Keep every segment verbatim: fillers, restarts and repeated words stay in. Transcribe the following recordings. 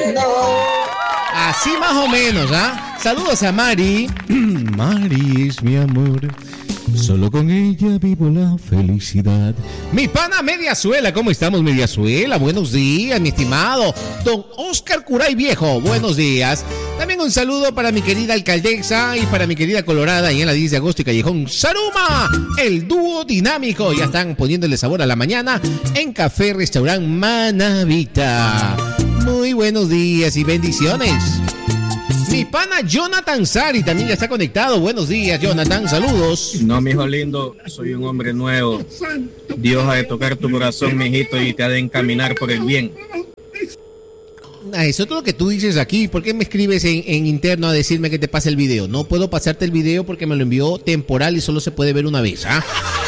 Así más o menos, ¿ah? Saludos a Mari. Mari es mi amor. Solo con ella vivo la felicidad. Mi pana Mediazuela, ¿cómo estamos, Mediazuela? Buenos días, mi estimado don Oscar Curay Viejo, buenos días. También un saludo para mi querida alcaldesa y para mi querida Colorada y en la diez de agosto y Callejón Saruma, el dúo dinámico. Ya están poniéndole sabor a la mañana en Café Restaurant Manavita. Muy buenos días y bendiciones. Mi pana Jonathan Sari también ya está conectado. Buenos días, Jonathan, saludos. No, mijo lindo, soy un hombre nuevo. Dios ha de tocar tu corazón, mijito, y te ha de encaminar por el bien. Ah, eso es todo lo que tú dices aquí. ¿Por qué me escribes en, en interno a decirme que te pase el video? No puedo pasarte el video porque me lo envió temporal y solo se puede ver una vez, ¿ah?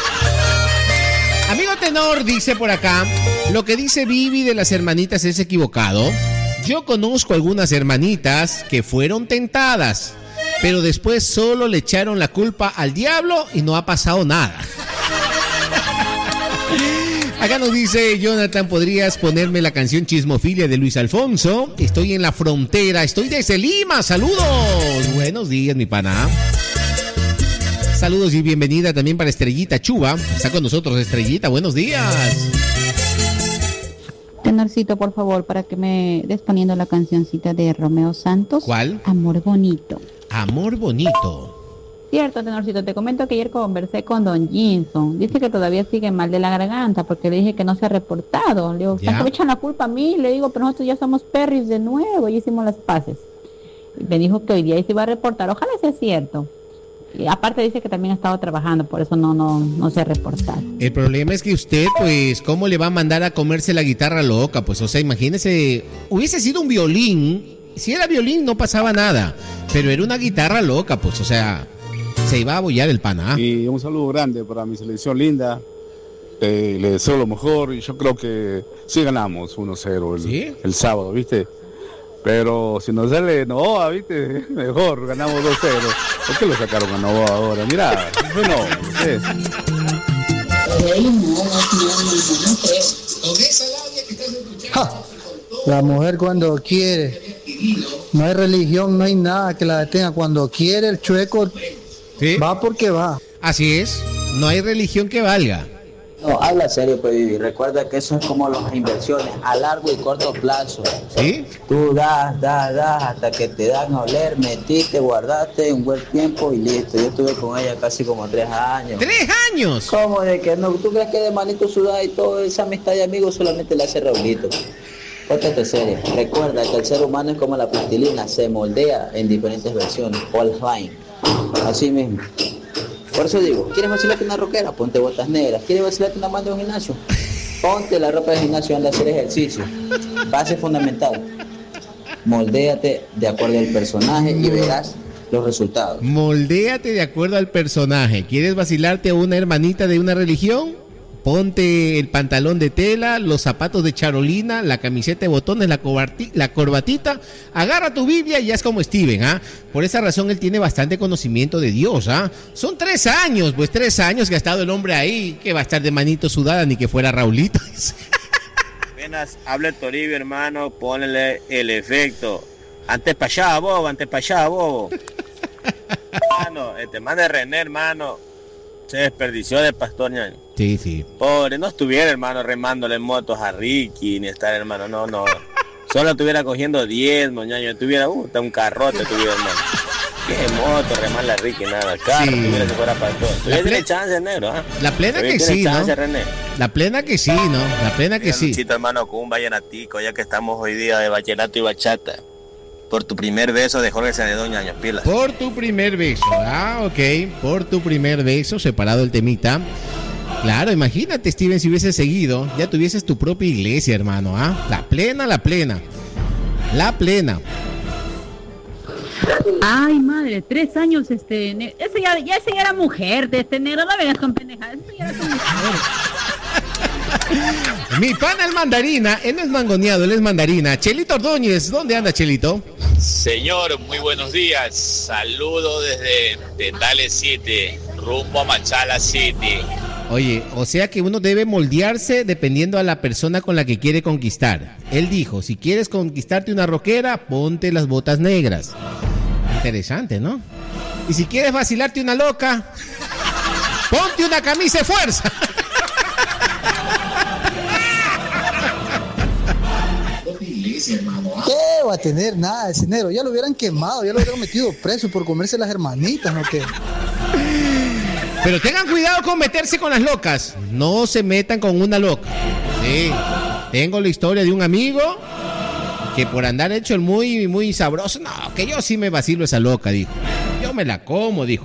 Amigo Tenor dice por acá, lo que dice Vivi de las hermanitas es equivocado. Yo conozco algunas hermanitas que fueron tentadas, pero después solo le echaron la culpa al diablo y no ha pasado nada. Acá nos dice Jonathan, ¿podrías ponerme la canción Chismofilia de Luis Alfonso? Estoy en la frontera, estoy desde Lima, saludos. Buenos días, mi pana. Saludos y bienvenida también para Estrellita Chuba. Está con nosotros Estrellita, buenos días. Tenorcito, por favor, para que me des poniendo la cancioncita de Romeo Santos. ¿Cuál? Amor Bonito. Amor Bonito. Cierto, Tenorcito, te comento que ayer conversé con don Jinson. Dice que todavía sigue mal de la garganta porque le dije que no se ha reportado. Le digo, ¿están echan la culpa a mí? Le digo, pero nosotros ya somos perris de nuevo y hicimos las paces. Me dijo que hoy día se iba a reportar. Ojalá sea cierto. Y aparte dice que también ha estado trabajando, por eso no, no, no se ha reportado. El problema es que usted, pues, ¿cómo le va a mandar a comerse la guitarra loca? Pues, o sea, imagínese, hubiese sido un violín. Si era violín no pasaba nada, pero era una guitarra loca, pues, o sea, se iba a abollar el pana. Y un saludo grande para mi selección linda. Eh, le deseo lo mejor y yo creo que sí ganamos uno cero el, ¿sí? el sábado, ¿viste? Pero si nos sale Novoa, ¿viste? Mejor, ganamos dos cero. ¿Por qué lo sacaron a Novoa ahora? Mirá, bueno, ¿qué? Ja, la mujer cuando quiere. No hay religión, no hay nada que la detenga. Cuando quiere el chueco, ¿sí? Va porque va. Así es, no hay religión que valga. No, habla serio, pues, y recuerda que eso es como las inversiones, a largo y corto plazo. ¿Sí? Tú das, das, das, hasta que te dan a oler, metiste, guardaste un buen tiempo y listo. Yo estuve con ella casi como tres años. ¿Tres años? ¿Cómo de que no? ¿Tú crees que de manito sudada y toda esa amistad de amigos solamente le hace Raulito? Póntate serio. Recuerda que el ser humano es como la plastilina, se moldea en diferentes versiones. All fine. Así mismo. Por eso digo, ¿quieres vacilarte una roquera? Ponte botas negras. ¿Quieres vacilarte una manta de un gimnasio? Ponte la ropa de gimnasio y anda a hacer ejercicio. Base fundamental. Moldéate de acuerdo al personaje y verás los resultados. Moldéate de acuerdo al personaje. ¿Quieres vacilarte a una hermanita de una religión? Ponte el pantalón de tela, los zapatos de charolina, la camiseta de botones, la, cobarti- la corbatita. Agarra tu Biblia y ya es como Steven, ¿ah? Por esa razón él tiene bastante conocimiento de Dios, ¿ah? Son tres años, pues tres años que ha estado el hombre ahí, que va a estar de manito sudada ni que fuera Raulito. Apenas hable Toribio, hermano, ponle el efecto. Antes para allá, bobo, antes para allá, bobo. Hermano, te manda René, hermano. Se desperdició de pastor, ñaño. Sí, sí. Pobre, no estuviera, hermano, remándole motos a Ricky, ni estar, hermano, no, no. Solo estuviera cogiendo diezmo, ñaño. Tuviera, uh, un carrote tuviera, hermano. Qué moto, remarle a Ricky, nada. Carro, sí. Tuviera si fuera pastor. Tuviera ple- chance, negro, ¿ah? La plena que sí, chance, ¿no? René. La plena que sí, ¿no? La plena que Mira, sí. Luchito, hermano, con un vallenatico, ya que estamos hoy día de vallenato y bachata. Por tu primer beso de Jorge Celedón, ñaño, pilas. Por tu primer beso, ah, ok. Por tu primer beso, separado el temita. Claro, imagínate, Steven, si hubieses seguido, ya tuvieses tu propia iglesia, hermano, ah. La plena, la plena. La plena. Ay, madre, tres años, este, ne- ese ya, ya ese ya era mujer, de este negro, no vengas con pendejadas, ese ya era con mujer. Mi pana el mandarina, él no es mangoneado, él es mandarina. Chelito Ordóñez, ¿dónde anda Chelito? Señor, muy buenos días. Saludo desde Tendale City, rumbo a Machala City. Oye, o sea que uno debe moldearse dependiendo a la persona con la que quiere conquistar. Él dijo, si quieres conquistarte una rockera, ponte las botas negras. Interesante, ¿no? Y si quieres vacilarte una loca, ponte una camisa de fuerza. ¿Qué va a tener? Nada, ese negro. Ya lo hubieran quemado, ya lo hubieran metido preso por comerse las hermanitas, ¿no qué? Pero tengan cuidado con meterse con las locas. No se metan con una loca. Sí. Tengo la historia de un amigo que por andar hecho el muy, muy sabroso, no, que yo sí me vacilo esa loca, dijo. Yo me la como, dijo.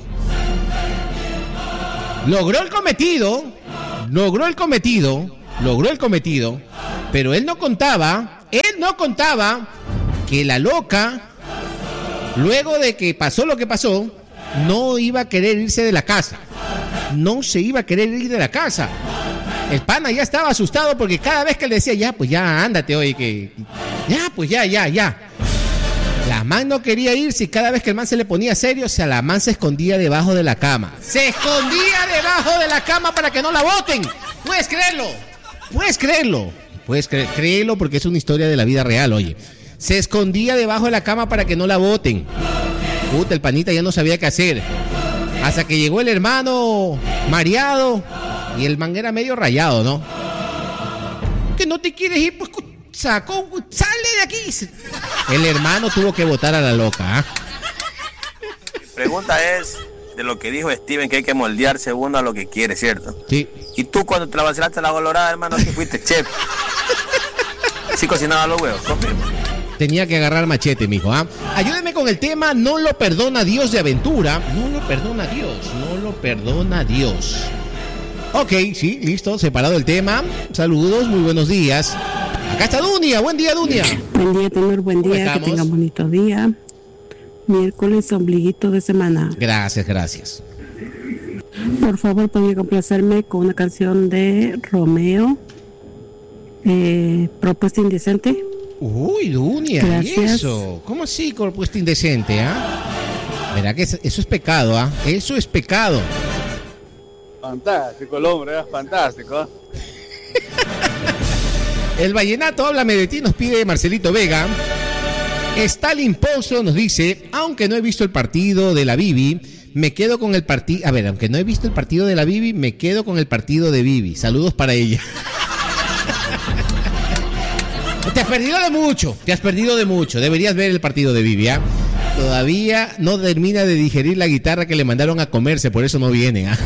Logró el cometido, logró el cometido, logró el cometido, pero él no contaba, él no contaba que la loca, luego de que pasó lo que pasó, no iba a querer irse de la casa. No se iba a querer ir de la casa. El pana ya estaba asustado porque cada vez que le decía, ya, pues ya, ándate, oye, que... Ya, pues ya, ya, ya. La man no quería irse y cada vez que el man se le ponía serio, o sea, la man se escondía debajo de la cama. Se escondía debajo de la cama para que no la boten. ¿Puedes creerlo? ¿Puedes creerlo? Puedes cre- créelo porque es una historia de la vida real, oye. Se escondía debajo de la cama para que no la boten. Puta, el panita ya no sabía qué hacer. Hasta que llegó el hermano mareado y el man era medio rayado, ¿no? Que no te quieres ir, pues sacó, sale de aquí. El hermano tuvo que botar a la loca, ¿eh? Mi pregunta es de lo que dijo Steven, que hay que moldearse uno a lo que quiere, ¿cierto? Sí. Y tú cuando te la vacilaste la colorada, hermano, que fuiste chef. Sí cocinaba los huevos, confirmo. Tenía que agarrar machete, mijo, ¿ah? Ayúdeme con el tema, no lo perdona Dios de aventura. No lo perdona Dios, no lo perdona Dios. Ok, sí, listo, separado el tema. Saludos, muy buenos días. Acá está Dunia, buen día, Dunia. Buen día, tenor, buen día, que tengan bonito día. Miércoles, ombliguito de semana. Gracias, gracias. Por favor, podría complacerme con una canción de Romeo, eh, Propuesta Indecente. Uy, Dunia, gracias. ¿y eso? ¿Cómo así, propuesta indecente, ah? Verá que eso es pecado, ah? Eso es pecado. Fantástico el hombre, es fantástico. El vallenato, háblame de ti, nos pide Marcelito Vega. Stalin Pozo nos dice, aunque no he visto el partido de la Bibi, me quedo con el partido... A ver, aunque no he visto el partido de la Bibi, me quedo con el partido de Bibi. Saludos para ella. Te has perdido de mucho, te has perdido de mucho. Deberías ver el partido de Bibi, ¿ah? Todavía no termina de digerir la guitarra que le mandaron a comerse, por eso no viene, ¿ah?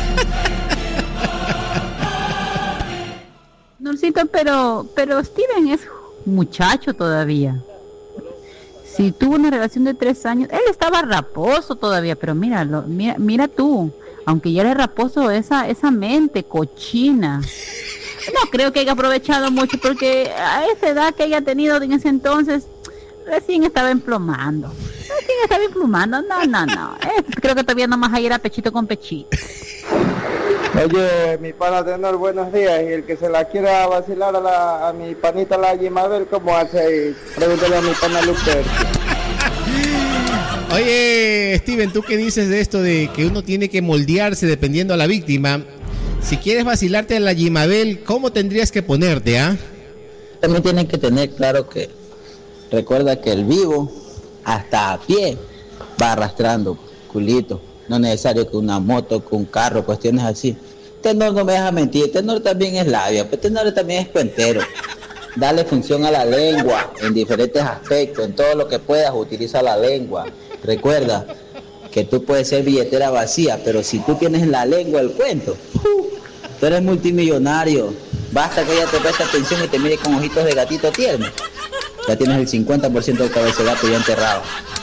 Norcito, pero, pero Steven es muchacho todavía. Si tuvo una relación de tres años, él estaba raposo todavía, pero míralo, mira, mira tú, aunque ya era raposo, esa, esa mente cochina. No creo que haya aprovechado mucho porque a esa edad que haya tenido en ese entonces, recién estaba emplomando. Recién estaba emplomando, no, no, no. Eh, creo que todavía nomás ahí era pechito con pechito. Oye, mi pana Tenor, buenos días. Y el que se la quiera vacilar a, la, a mi panita la Yimabel, ¿cómo hace? Pregúntale a mi pana Lupercio. Oye, Steven, ¿tú qué dices de esto de que uno tiene que moldearse dependiendo a la víctima? Si quieres vacilarte a la Yimabel, ¿cómo tendrías que ponerte, ah? También tienen que tener claro que recuerda que el vivo hasta a pie va arrastrando culito. No es necesario que una moto, que un carro, cuestiones así. Tenor no me deja mentir, Tenor también es labia, pero Tenor también es cuentero. Dale función a la lengua en diferentes aspectos, en todo lo que puedas utiliza la lengua. Recuerda que tú puedes ser billetera vacía, pero si tú tienes en la lengua el cuento, uh, tú eres multimillonario. Basta que ella te preste atención y te mire con ojitos de gatito tierno. Ya tienes el cincuenta por ciento del cabeza de gato ya enterrado.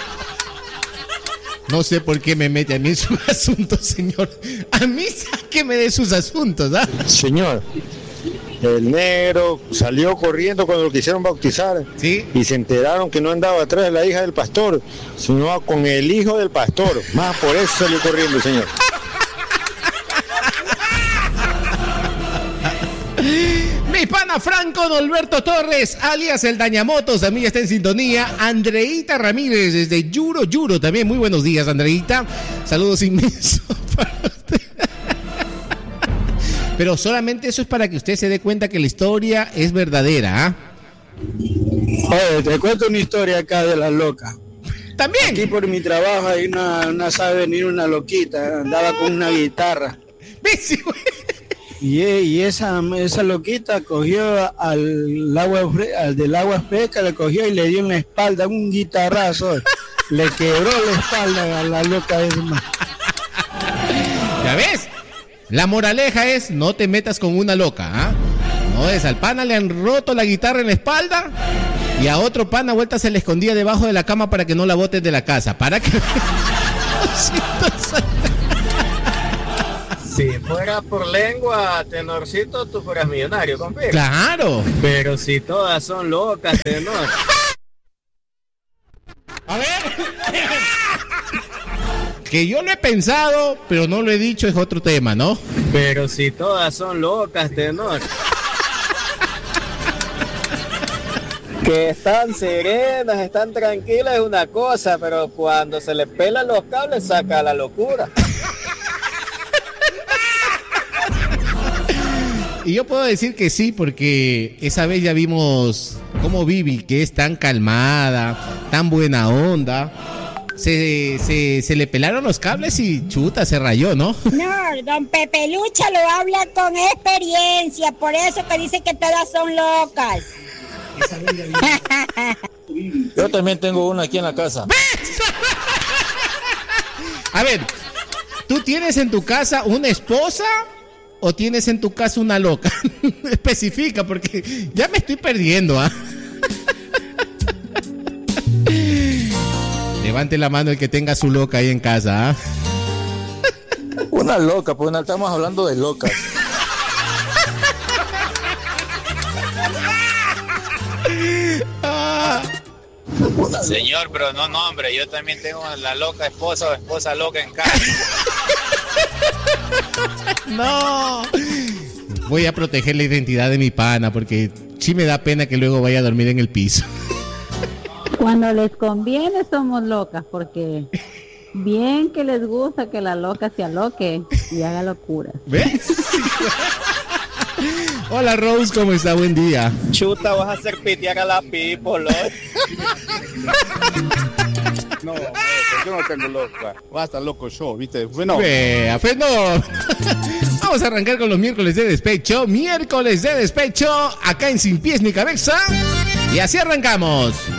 No sé por qué me mete a mí en sus asuntos, señor. A mí sáqueme de sus asuntos, ¿ah? Señor, el negro salió corriendo cuando lo quisieron bautizar. ¿Sí? Y se enteraron que no andaba atrás de la hija del pastor, sino con el hijo del pastor. Más por eso salió corriendo, señor. Mi pana Franco Norberto Torres, alias el Dañamotos, también ya está en sintonía. Andreita Ramírez, desde Yuro, Yuro, también muy buenos días, Andreita. Saludos inmensos para usted. Pero solamente eso es para que usted se dé cuenta que la historia es verdadera, ¿ah? Oye, te cuento una historia acá de la loca. También. Aquí por mi trabajo hay una, una sabe venir una loquita, andaba con una guitarra. Sí, y, y esa, esa loquita cogió al agua al del agua fresca, le cogió y le dio en la espalda un guitarrazo. Le quebró la espalda a la loca esa. ¿Ya ves? La moraleja es no te metas con una loca, ¿ah? No es, al pana le han roto la guitarra en la espalda y a otro pana vuelta se le escondía debajo de la cama para que no la botes de la casa. Para que... Si fuera por lengua, Tenorcito, tú fueras millonario, compadre. Claro. Pero si todas son locas, Tenor. A ver. Que yo lo he pensado, pero no lo he dicho, es otro tema, ¿no? Pero si todas son locas, Tenor. Que están serenas, están tranquilas es una cosa, pero cuando se les pelan los cables saca la locura. Y yo puedo decir que sí, porque esa vez ya vimos cómo Vivi, que es tan calmada, tan buena onda, se, se, se le pelaron los cables y chuta, se rayó, ¿no? No, don Pepe Lucha lo habla con experiencia, por eso que dice que todas son locas. Yo también tengo una aquí en la casa. A ver, ¿tú tienes en tu casa una esposa o tienes en tu casa una loca? Especifica, porque ya me estoy perdiendo, ¿ah? Levante la mano el que tenga su loca ahí en casa, ¿ah? Una loca, pues no estamos hablando de locas. Señor, pero no, no, hombre, yo también tengo la loca esposa o esposa loca en casa. No. Voy a proteger la identidad de mi pana porque sí me da pena que luego vaya a dormir en el piso. Cuando les conviene somos locas, porque bien que les gusta que la loca se aloque y haga locuras. ¿Ves? Hola Rose, ¿cómo está? Buen día. Chuta, vas a hacer pitear a la people, No, yo no tengo loca. Va a estar loco yo, ¿viste? Bueno. Vea, pues no. Vamos a arrancar con los miércoles de despecho. Miércoles de despecho, acá en Sin Pies ni Cabeza. Y así arrancamos.